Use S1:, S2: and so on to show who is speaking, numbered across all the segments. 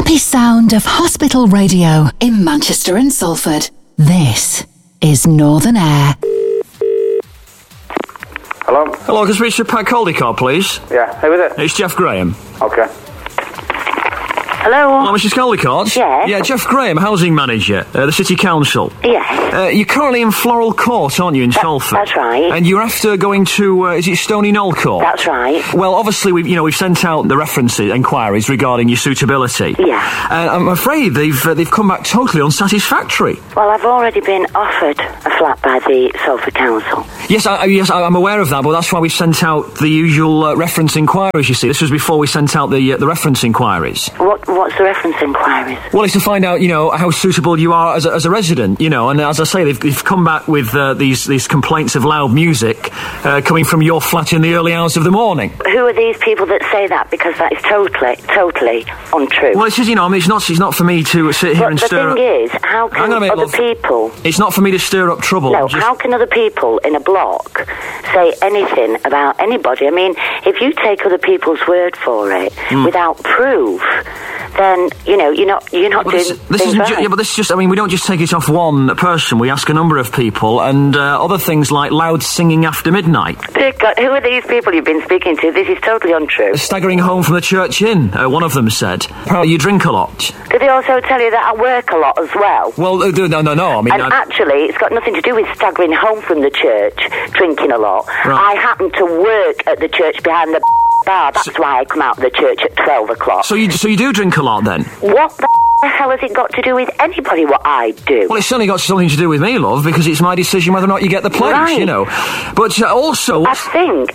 S1: happy sound of hospital radio in Manchester and Salford. This is Northern Air.
S2: Hello?
S3: Hello, can I speak to Pat Caldecott, please?
S2: Yeah, who is it?
S3: It's Jeff Graham.
S2: Okay.
S4: Hello?
S3: Hello, Mrs. Caldecott?
S4: Yes?
S3: Yeah, Jeff Graham, housing manager, the City Council.
S4: Yes.
S3: You're currently in Floral Court, aren't you, in Salford?
S4: That's right.
S3: And you're after going to, is it Stony Knoll Court?
S4: That's right.
S3: Well, obviously, we've sent out the reference inquiries regarding your suitability.
S4: Yeah.
S3: I'm afraid they've come back totally unsatisfactory.
S4: Well, I've already been offered a flat by the Salford Council.
S3: Yes, I'm aware of that, but that's why we sent out the usual reference inquiries, you see. This was before we sent out the reference inquiries.
S4: What's the reference inquiries?
S3: Well, it's to find out, how suitable you are as a resident, and as I say, they've come back with these complaints of loud music coming from your flat in the early hours of the morning.
S4: Who are these people that say that? Because that is totally untrue.
S3: Well, it's not for me to sit here and stir up...
S4: The thing is, how can other people...
S3: It's not for me to stir up trouble.
S4: No, how can other people in a block say anything about anybody? I mean, if you take other people's word for it without proof, then, you're not doing things right.
S3: Yeah, but this is just... we don't just take it off one person. We ask a number of people, and other things like loud singing after midnight.
S4: Dear God, who are these people you've been speaking to? This is totally untrue.
S3: Staggering home from the church inn, one of them said. Apparently you drink a lot.
S4: Did they also tell you that I work a lot as well?
S3: Well, no.
S4: Actually, it's got nothing to do with staggering home from the church, drinking a lot.
S3: Right.
S4: I happen to work at the church behind the bar. That's why I come out of the church at 12 o'clock.
S3: So you do drink a lot, then?
S4: What the hell has it got to do with anybody, what I do?
S3: Well, it's certainly got something to do with me, love, because it's my decision whether or not you get the place,
S4: right.
S3: But also...
S4: I think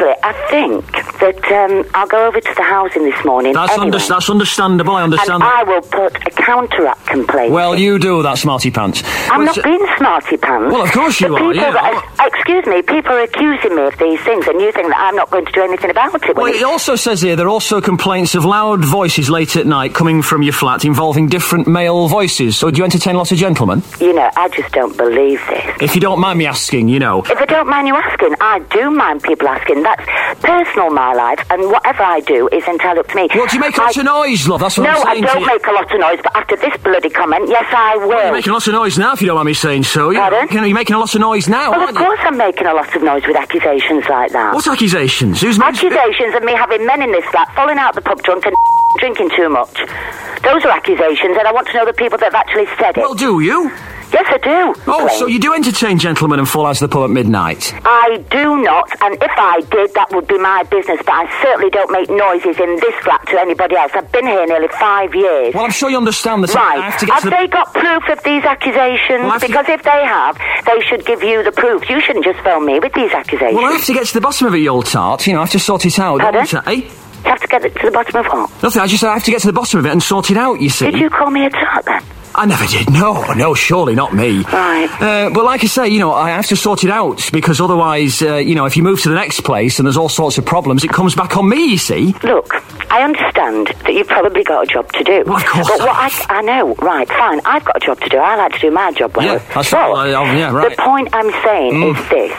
S4: that I'll go over to the housing this morning.
S3: That's understandable, I understand
S4: and I will put a counteract complaint.
S3: Well, you do that, smarty pants.
S4: I'm not being smarty pants.
S3: Well, of course you are,
S4: excuse me, people are accusing me of these things, and you think that I'm not going to do anything about it.
S3: Well, it also says here there are also complaints of loud voices late at night coming from your flat involving different male voices. So do you entertain lots of gentlemen?
S4: I just don't believe this.
S3: If you don't mind me asking,
S4: If I don't mind you asking, I do mind people asking. That's personal, my life, and whatever I do is entirely up to me.
S3: Well, do you make a lot of noise, love? That's what I'm saying.
S4: No, I don't make a lot of noise, but after this bloody comment, yes, I will.
S3: Well, you're making lots of noise now, if you don't mind me saying so.
S4: Pardon?
S3: You're making a lot of noise now,
S4: Well, of course I'm making a lot of noise with accusations like that.
S3: What accusations?
S4: Accusations of me having men in this flat, falling out the pub drunk and drinking too much. Those are accusations, and I want to know the people that have actually said it.
S3: Well, do you?
S4: Yes, I do.
S3: Oh, so you do entertain gentlemen and fall out of the pub at midnight?
S4: I do not, and if I did, that would be my business, but I certainly don't make noises in this flat to anybody else. I've been here nearly 5 years.
S3: Well, I'm sure you understand that.
S4: Right. Have they got proof of these accusations? Because if they have, they should give you the proof. You shouldn't just phone me with these accusations.
S3: Well, I have to get to the bottom of it, you old tart. I have to sort it out.
S4: Pardon?
S3: Eh?
S4: You have to get to the bottom of what?
S3: Nothing, I just said I have to get to the bottom of it and sort it out, you see.
S4: Did you call me a tart, then?
S3: I never did. No, surely not me.
S4: Right.
S3: But like I say, I have to sort it out, because otherwise, if you move to the next place and there's all sorts of problems, it comes back on me, you see.
S4: Look, I understand that you've probably got a job to do.
S3: Well, of course.
S4: But I know, right, fine, I've got a job to do. I like to do my job well.
S3: Yeah, that's right. Yeah, right.
S4: The point I'm saying is this.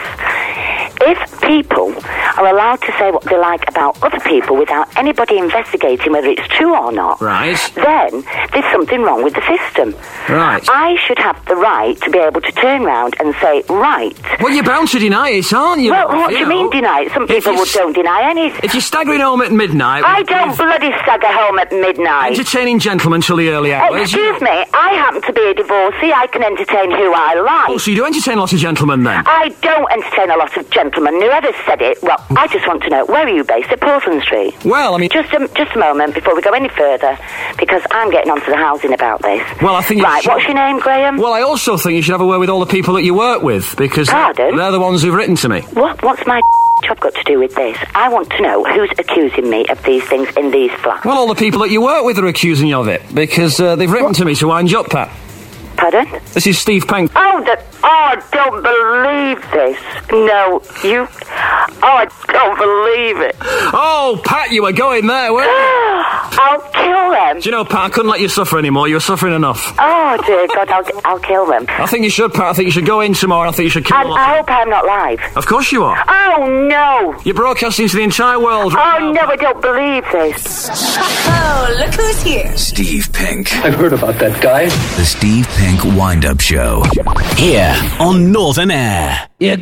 S4: If people are allowed to say what they like about other people without anybody investigating whether it's true or not,
S3: right,
S4: then there's something wrong with the system.
S3: Right.
S4: I should have the right to be able to turn around and say, right.
S3: Well, you're bound to deny it, aren't you?
S4: Well, what do you mean deny it? Some people don't deny anything.
S3: If you're staggering home at midnight...
S4: I don't bloody stagger home at midnight.
S3: Entertaining gentlemen till the early hours.
S4: Excuse me, I happen to be a divorcee. I can entertain who I like.
S3: Oh, so you do entertain lots of gentlemen, then?
S4: I don't entertain a lot of gentlemen. Whoever said it, well, I just want to know, where are you based? At Portland Street?
S3: Well, I mean...
S4: Just a moment before we go any further, because I'm getting onto the housing about this.
S3: Well, I think...
S4: Right, what's your name, Graham?
S3: Well, I also think you should have a word with all the people that you work with, because they're the ones who've written to me.
S4: What's my job got to do with this? I want to know who's accusing me of these things in these flats.
S3: Well, all the people that you work with are accusing you of it, because they've written to me to wind you up, Pat.
S4: Pardon?
S3: This is Steve Pank.
S4: I don't believe this. No, you... I don't believe it.
S3: Oh, Pat, you were going there, weren't you?
S4: I'll kill them.
S3: Do you know, Pat, I couldn't let you suffer anymore. You were suffering enough.
S4: Oh, dear God, I'll kill them.
S3: I think you should, Pat. I think you should go in tomorrow. I think you should kill them.
S4: I hope I'm not live.
S3: Of course you are.
S4: Oh, no.
S3: You're broadcasting to the entire world right now,
S4: no, I don't believe this.
S1: Oh, look
S2: who's here?
S5: Steve Pink.
S6: I've heard about that guy.
S5: The Steve Pink Wind-Up Show.
S7: Here on Northern Air.
S6: It